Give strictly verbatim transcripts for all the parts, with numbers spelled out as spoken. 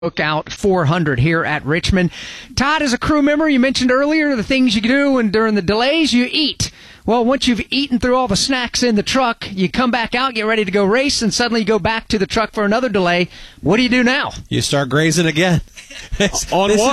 Lookout four hundred here at Richmond. Todd, as a crew member, you mentioned earlier the things you do, and during the delays, you eat. Well, once you've eaten through all the snacks in the truck, you come back out, get ready to go race, and suddenly you go back to the truck for another delay. What do you do now? You start grazing again. On this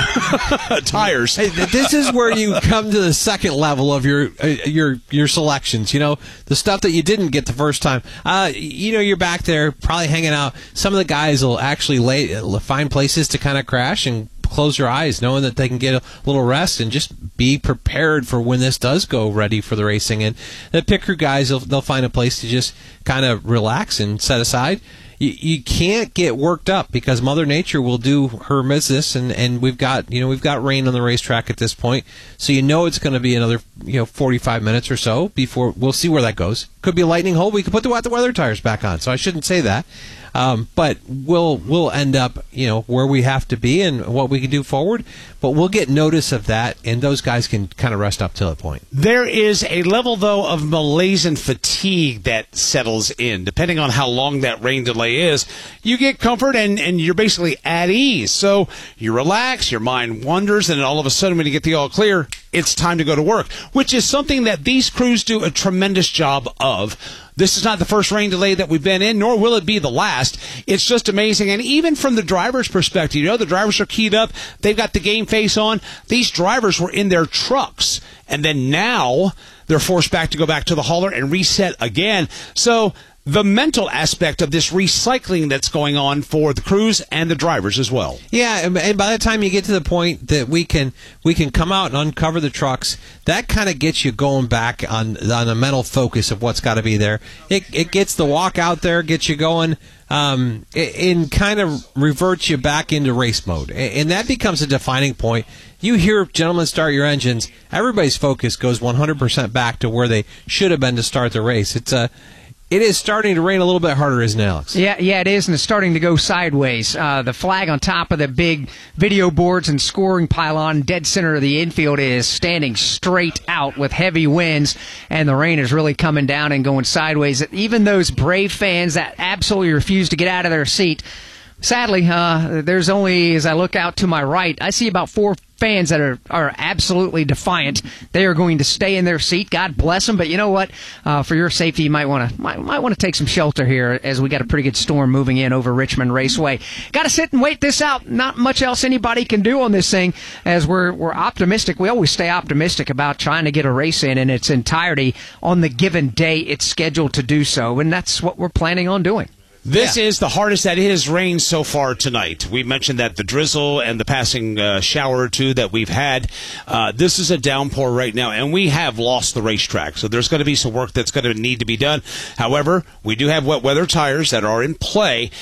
what? Is, Tires. Hey, this is where you come to the second level of your uh, your your selections. You know, the stuff that you didn't get the first time. Uh, you know, you're back there probably hanging out. Some of the guys will actually lay, find places to kind of crash and close your eyes, knowing that they can get a little rest and just be prepared for when this does go ready for the racing. And the pit crew guys, they'll, they'll find a place to just kind of relax and set aside. You, you can't get worked up because Mother Nature will do her business, and, and we've got you know we've got rain on the racetrack at this point, so you know it's going to be another you know forty-five minutes or so before we'll see where that goes. Could be a lightning hole. We could put the wet weather tires back on, so I shouldn't say that. Um, but we'll we'll end up you know where we have to be and what we can do forward. But we'll get notice of that, and those guys can kind of rest up to that point. There is a level, though, of malaise and fatigue that settles in. Depending on how long that rain delay is, you get comfort, and, and you're basically at ease. So you relax, your mind wanders, and then all of a sudden when you get the all clear, it's time to go to work, which is something that these crews do a tremendous job of. This is not the first rain delay that we've been in, nor will it be the last. It's just amazing. And even from the driver's perspective, you know, the drivers are keyed up. They've got the game face on. These drivers were in their trucks, and then now they're forced back to go back to the hauler and reset again. So the mental aspect of this recycling that's going on for the crews and the drivers as well. Yeah, and by the time you get to the point that we can we can come out and uncover the trucks, that kind of gets you going back on on a mental focus of what's got to be there. It it gets the walk out there, gets you going, um, and kind of reverts you back into race mode, and that becomes a defining point. You hear gentlemen start your engines, everybody's focus goes one hundred percent back to where they should have been to start the race. It's a It is starting to rain a little bit harder, isn't it, Alex? Yeah, yeah, it is, and it's starting to go sideways. Uh, the flag on top of the big video boards and scoring pylon, dead center of the infield, is standing straight out with heavy winds, and the rain is really coming down and going sideways. Even those brave fans that absolutely refuse to get out of their seat, sadly, uh, there's only, as I look out to my right, I see about four fans that are, are absolutely defiant. They are going to stay in their seat. God bless them. But you know what? Uh, for your safety, you might want to might, might want to take some shelter here as we got a pretty good storm moving in over Richmond Raceway. Got to sit and wait this out. Not much else anybody can do on this thing, as we're we're optimistic. We always stay optimistic about trying to get a race in in its entirety on the given day it's scheduled to do so, and that's what we're planning on doing. This yeah. is the hardest that it has rained so far tonight. We mentioned that the drizzle and the passing uh, shower or two that we've had. Uh, this is a downpour right now, and we have lost the racetrack. So there's going to be some work that's going to need to be done. However, we do have wet weather tires that are in play.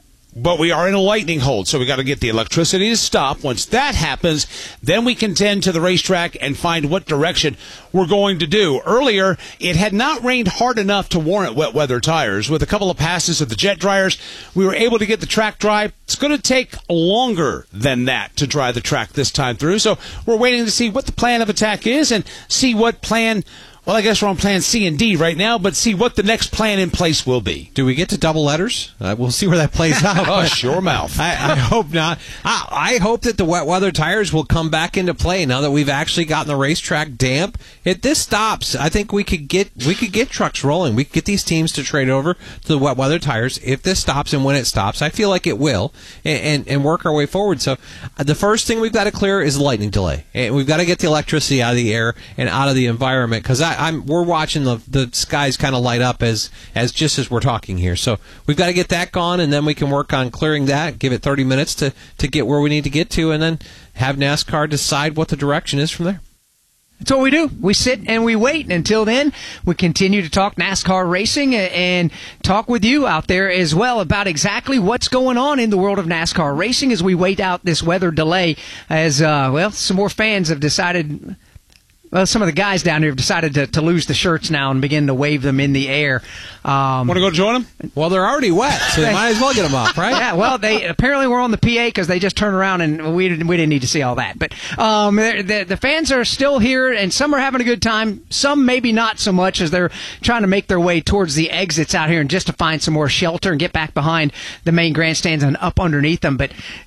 But we are in a lightning hold, so we got to get the electricity to stop. Once that happens, then we can tend to the racetrack and find what direction we're going to do. Earlier, it had not rained hard enough to warrant wet weather tires. With a couple of passes of the jet dryers, we were able to get the track dry. It's going to take longer than that to dry the track this time through. So we're waiting to see what the plan of attack is and see what plan. Well, I guess we're on plan C and D right now, but see what the next plan in place will be. Do we get to double letters? Uh, we'll see where that plays out. Oh, sure mouth. I, I hope not. I, I hope that the wet weather tires will come back into play now that we've actually gotten the racetrack damp. If this stops, I think we could get we could get trucks rolling. We could get these teams to trade over to the wet weather tires if this stops, and when it stops, I feel like it will, and, and, and work our way forward. So uh, the first thing we've got to clear is the lightning delay. And we've got to get the electricity out of the air and out of the environment, because I I'm we're watching the the skies kind of light up as as just as we're talking here. So we've got to get that gone, and then we can work on clearing that. Give it thirty minutes to to get where we need to get to, and then have NASCAR decide what the direction is from there. That's what we do. We sit and we wait. And until then, we continue to talk NASCAR racing and talk with you out there as well about exactly what's going on in the world of NASCAR racing as we wait out this weather delay, as uh, well, some more fans have decided Well, some of the guys down here have decided to, to lose the shirts now and begin to wave them in the air. Um, Want to go join them? Well, they're already wet, so they might as well get them off, right? Yeah, well, they apparently were on the P A because they just turned around and we didn't, we didn't need to see all that. But um, the, the fans are still here, and some are having a good time. Some maybe not so much as they're trying to make their way towards the exits out here and just to find some more shelter and get back behind the main grandstands and up underneath them. But